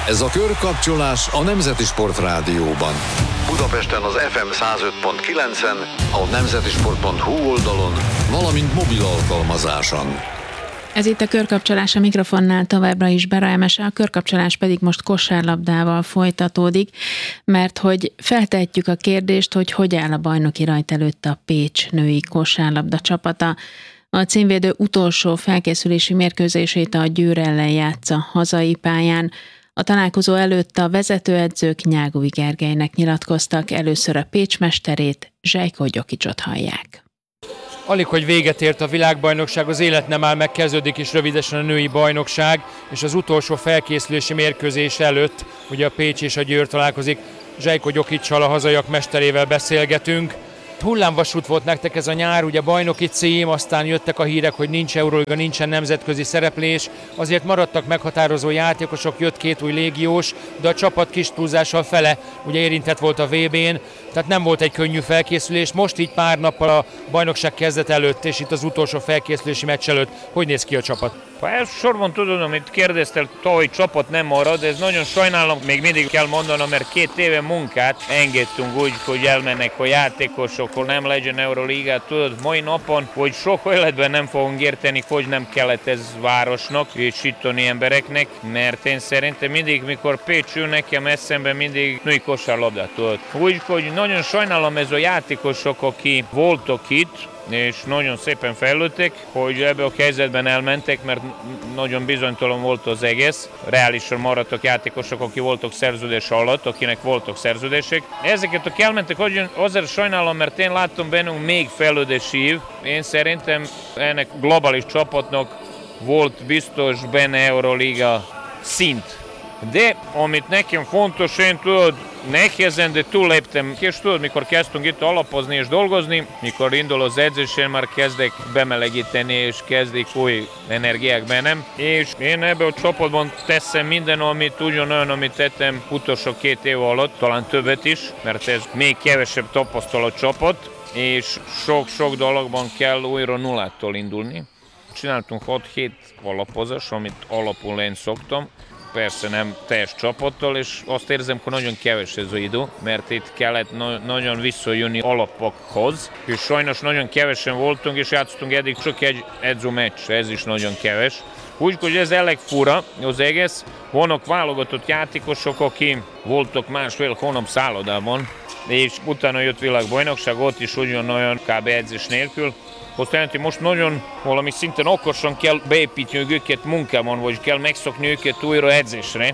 Ez a Körkapcsolás a Nemzeti Sportrádióban. Budapesten az FM 105.9-en, a nemzetisport.hu oldalon, valamint mobil alkalmazáson. Ez itt a Körkapcsolás, a mikrofonnál továbbra is Bera Emese, a Körkapcsolás pedig most kosárlabdával folytatódik, mert hogy feltehetjük a kérdést, hogy áll a bajnoki rajt előtt a Pécs női kosárlabda csapata. A címvédő utolsó felkészülési mérkőzését a Győr ellen játsza hazai pályán. A találkozó előtt a vezetőedzők Nyágovi Gergelynek nyilatkoztak, először a Pécs mesterét, Zsejko Gyokicsot hallják. Alig, hogy véget ért a világbajnokság, az élet nem áll meg, kezdődik is rövidesen a női bajnokság, és az utolsó felkészülési mérkőzés előtt ugye a Pécs és a Győr találkozik. Zsejko Gyokicsal, a hazaiak mesterével beszélgetünk. Hullámvasút volt nektek ez a nyár, ugye bajnoki cím, aztán jöttek a hírek, hogy nincs Euróliga, nincsen nemzetközi szereplés, azért maradtak meghatározó játékosok, jött 2 új légiós, de a csapat kis túlzással fele ugye érintett volt a VB-n, tehát nem volt egy könnyű felkészülés. Most így pár nappal a bajnokság kezdet előtt, és itt az utolsó felkészülési meccs előtt, hogy néz ki a csapat? Elsősorban tudod, amit kérdeztél, tavaly csapat nem marad, ez nagyon sajnálom, még mindig kell mondanom, mert 2 éve munkát engedtünk úgy, hogy elmennek a játékosok, hogy nem legyen Euróligát, tudod, mai napon, hogy sok életben nem fogunk érteni, hogy nem kellett ez városnak és itteni embereknek, mert én szerintem mindig, mikor Pécs jön nekem eszembe, mindig női kosárlabdát tudod. Úgy, hogy nagyon sajnálom ez a játékosok, akik voltak itt, és nagyon szépen fejlődtek, hogy ebbe a helyzetben elmentek, mert nagyon bizonytalan volt az egész. Reálisan maradtak játékosok, akik voltak szerződés alatt, akinek voltak szerződések. Ezeket, akik elmentek, azért sajnálom, mert én láttam bennünk még fejlődési év. Én szerintem ennek globális csapatnak volt biztos benne Euroliga szint. De amit nekem fontos, én tudod, nehezen, de túlléptem, és tudod, mikor kezdtünk itt alapozni és dolgozni, mikor indul az edzés, én már kezdek bemelegíteni, és kezdik új energiák bennem, és én ebben a csapatban teszem minden, amit ugyanolyan, amit tettem utolsó 2 év alatt, talán többet is, mert ez még kevesebb tapasztalat csapat, és sok-sok dologban kell újra nullától indulni. Csináltunk 6-7 alapozás, amit alapul én szoktam, persze nem teljes csapattal, és azt érzem, hogy nagyon kevés ez az idő, mert itt kellett nagyon visszajönni alapokhoz, és sajnos nagyon kevesen voltunk, és játszottunk eddig csak egy edzőmeccs, ez is nagyon kevés. Úgyhogy ez elég fura az egész. Vannak válogatott játékosok, akik voltak másfél hónap szállodában, és utána jött világbajnokság, ott is ugyanolyan kb. Edzés nélkül. Azt jelenti, most nagyon valami szinten okosan kell beépíteni őket munkában, vagy kell megszokni őket újra edzésre.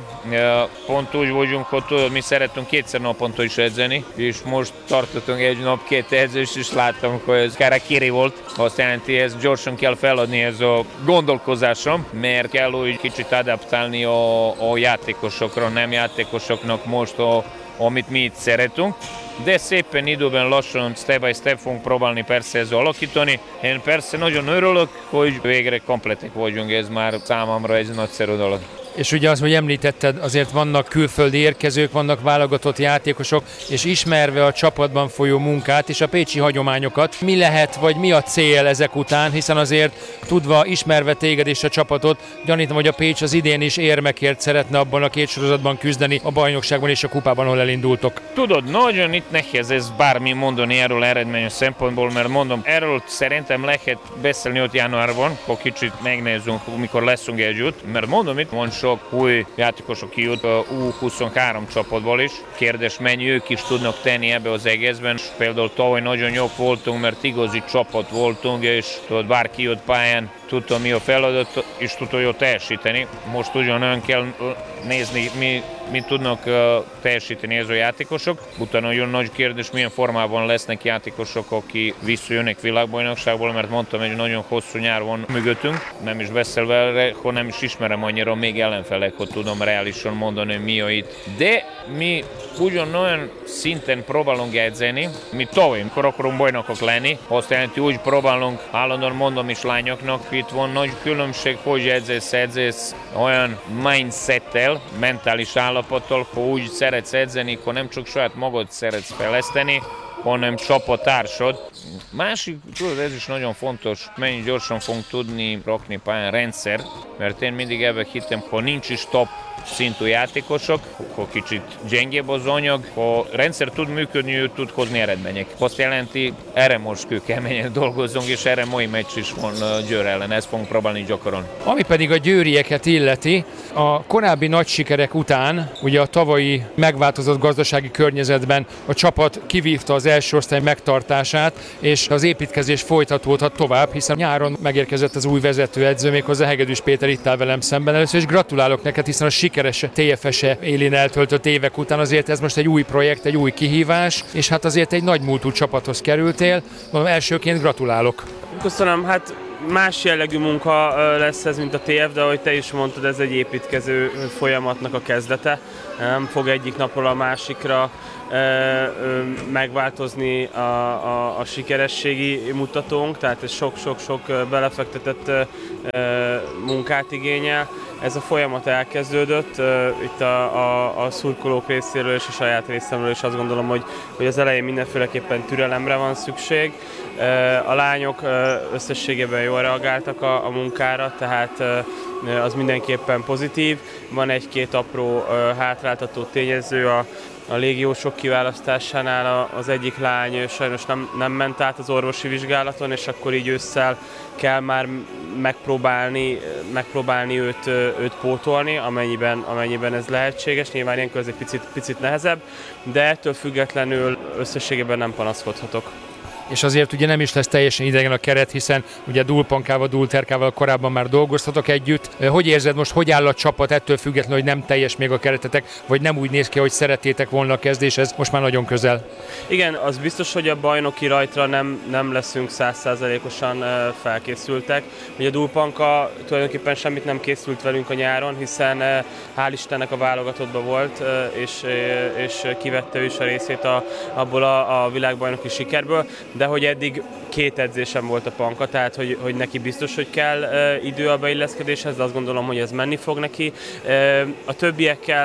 Pont úgy vagyunk, hogy tudod, mi szeretünk 2 naponta is edzeni, és most tartottunk 1 nap 2 edzést, és láttam, hogy ez karakiri volt. Azt jelenti, ez gyorsan kell feladni ez a gondolkozásom, mert kell úgy kicsit adaptálni a játékosokra, nem játékosoknak most amit mi itt szeretünk. De szépen időben lassan, step by step fogunk próbálni persze ezt alakítani. Én persze nagyon örülök, hogy végre kompletek vagyunk, ez már számomra egy nagyszerű dolog. És ugye az, hogy említetted, azért vannak külföldi érkezők, vannak válogatott játékosok, és ismerve a csapatban folyó munkát és a pécsi hagyományokat, mi lehet, vagy mi a cél ezek után, hiszen azért tudva, ismerve téged és a csapatot, gyanítom, hogy a Pécs az idén is érmekért szeretne abban a 2 sorozatban küzdeni, a bajnokságban és a kupában, ahol elindultok. Tudod, nagyon itt nehéz ez bármi mondani erről eredményes szempontból, mert mondom, erről szerintem lehet beszélni ott januárban, ha kicsit megnézzünk, mikor leszünk együtt, mert mondom, itt van sok új játékosok kijut a U23 csapatból is. Kérdés, mennyi ők is tudnak tenni ebbe az egészben. Például tavaly nagyon jók voltunk, mert igazi csapat voltunk, és tudod, bárki jött pályán, tudta mi a feladat, és tudta jól teljesíteni. Most ugyanolyan kell nézni, mi tudnak teljesíteni ez a játékosok. Utána jön nagy kérdés, milyen formában lesznek játékosok, akik visszajönnek világbajnokságból, mert mondtam, egy nagyon hosszú nyár van mögöttünk. Nem is beszélve erre, hogy nem is ismerem annyira még ellenfelek, hogy tudom reálisan mondani, mi a itt. De mi ugyanolyan szinten próbálunk edzeni, mi tavaly, amikor akarunk bajnokok lenni. Azt jelenti, úgy próbálunk, állandóan mondom is lányoknak, itt van nagy különbség, hogy edzesz olyan mindsettel, mentális állapottal, hogy úgy szeretsz edzeni, hogy nem csak saját magad szeretsz fejleszteni, hanem csapattársad. Másik, tudod, ez is nagyon fontos, mennyi gyorsan fogunk tudni rakni pályán rendszer, mert én mindig ebben hittem, ha nincs is top szintű játékosok, akkor kicsit gyengébb az anyag, ha a rendszer tud működni, ő tud hozni eredmények. Azt jelenti, erre most keményen dolgozzunk, és erre mai meccs is van Győr ellen, ezt fogunk próbálni gyakorolni. Ami pedig a győrieket illeti, a korábbi nagy sikerek után, ugye a tavalyi megváltozott gazdasági környezetben a csapat kivívta az első osztály megtartását, és az építkezés folytatódhat tovább, hiszen nyáron megérkezett az új vezetőedző, méghozzá Hegedűs Péter itt áll velem szemben először, és gratulálok neked, hiszen a sikeres TFS-e élén eltöltött évek után azért ez most egy új projekt, egy új kihívás, és hát azért egy nagy múltú csapathoz kerültél. Mondom, elsőként gratulálok. Köszönöm, hát más jellegű munka lesz ez, mint a TF, de ahogy te is mondtad, ez egy építkező folyamatnak a kezdete. Nem fog egyik napról a másikra megváltozni a sikerességi mutatónk, tehát ez sok-sok-sok belefektetett munkát igényel. Ez a folyamat elkezdődött, itt a szurkolók részéről és a saját részemről is azt gondolom, hogy az elején mindenféleképpen türelemre van szükség. A lányok összességében jól reagáltak a munkára, tehát az mindenképpen pozitív. Van egy-két apró hátráltató tényező a légiósok kiválasztásánál. Az egyik lány sajnos nem ment át az orvosi vizsgálaton, és akkor így ősszel kell már megpróbálni őt pótolni, amennyiben ez lehetséges. Nyilván ilyenkor ez egy picit nehezebb, de ettől függetlenül összességében nem panaszkodhatok. És azért ugye nem is lesz teljesen idegen a keret, hiszen ugye Dulpankával, Dulterkával korábban már dolgoztatok együtt. Hogy érzed most, hogy áll a csapat ettől függetlenül, hogy nem teljes még a keretetek, vagy nem úgy néz ki, hogy szerettétek volna a kezdéshez, most már nagyon közel? Igen, az biztos, hogy a bajnoki rajtra nem leszünk 100%-osan felkészültek. Ugye a Dulpanka tulajdonképpen semmit nem készült velünk a nyáron, hiszen hál' Istennek a válogatottban volt, és kivette ő is a részét abból a világbajnoki sikerből. De hogy eddig 2 edzésem volt a Panka, tehát hogy neki biztos, hogy kell idő a beilleszkedéshez, de azt gondolom, hogy ez menni fog neki. A többiekkel,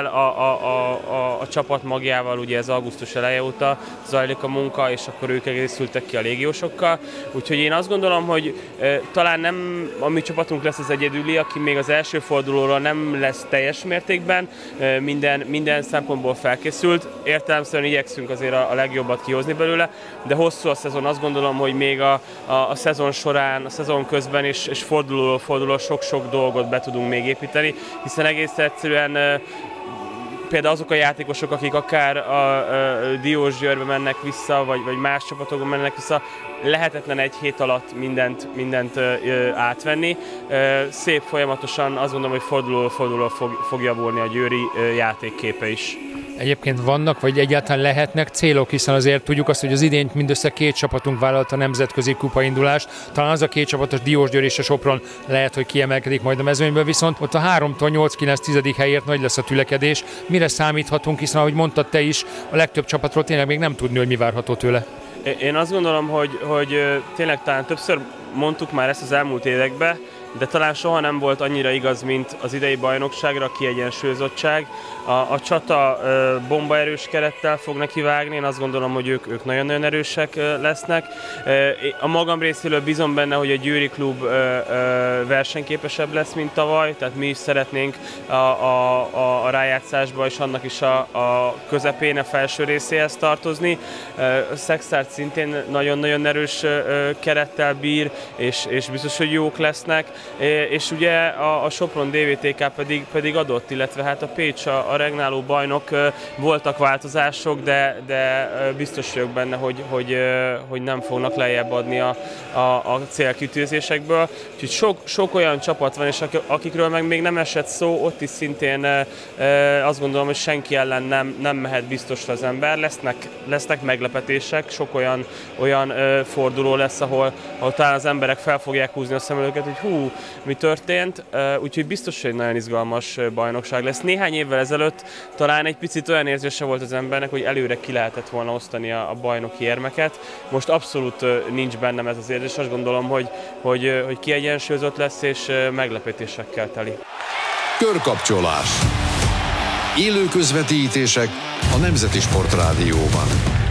a csapat magjával ugye ez augusztus eleje óta zajlik a munka, és akkor ők egészültek ki a légiósokkal. Úgyhogy én azt gondolom, hogy talán nem a mi csapatunk lesz az egyedüli, aki még az első fordulóra nem lesz teljes mértékben, minden szempontból felkészült. Értelemszerűen igyekszünk azért a legjobbat kihozni belőle, de hosszú a szezon, azt gondolom, hogy még a szezon során, a szezon közben és fordulóról sok-sok dolgot be tudunk még építeni, hiszen egész egyszerűen például azok a játékosok, akik akár a Diósgyőrbe mennek vissza, vagy más csapatokba mennek vissza, lehetetlen egy hét alatt mindent átvenni. Szép folyamatosan azt gondolom, hogy fordulóról fog javulni a győri játékképe is. Egyébként vannak, vagy egyáltalán lehetnek célok, hiszen azért tudjuk azt, hogy az idén mindössze 2 csapatunk vállalta a nemzetközi kupaindulást. Talán az a 2 csapatos Diósgyőr és a Sopron lehet, hogy kiemelkedik majd a mezőnyből, viszont ott a 3-tól 8-9-10. helyért nagy lesz a tülekedés. Mire számíthatunk, hiszen ahogy mondtad te is, a legtöbb csapatról tényleg még nem tudni, hogy mi várható tőle. Én azt gondolom, hogy tényleg talán többször mondtuk már ezt az elmúlt években, de talán soha nem volt annyira igaz, mint az idei bajnokságra a kiegyensúlyozottság. A csata bombaerős kerettel fog nekivágni, én azt gondolom, hogy ők nagyon-nagyon erősek lesznek. A magam részéről bízom benne, hogy a Győri klub versenyképesebb lesz, mint tavaly, tehát mi is szeretnénk a rájátszásba és annak is a közepén, a felső részéhez tartozni. Szexárd szintén nagyon-nagyon erős kerettel bír, és biztos, hogy jók lesznek. És ugye a Sopron DVTK pedig adott, illetve hát a Pécs a regnáló bajnok, voltak változások, de biztos vagyok benne, hogy nem fognak lejjebb adni a célkitűzésekből. Úgyhogy sok olyan csapat van, és akikről meg még nem esett szó, ott is szintén azt gondolom, hogy senki ellen nem mehet biztosra az ember. Lesznek meglepetések, sok olyan forduló lesz, ahol talán az emberek fel fogják húzni a szemüket, hogy mi történt, úgyhogy biztos, hogy nagyon izgalmas bajnokság lesz. Néhány évvel ezelőtt talán egy picit olyan érzése volt az embernek, hogy előre ki lehetett volna osztani a bajnoki érmeket. Most abszolút nincs bennem ez az érzés, azt gondolom, hogy kiegyensúlyozott lesz és meglepetésekkel teli. Körkapcsolás. Élő közvetítések a Nemzeti Sport Rádióban.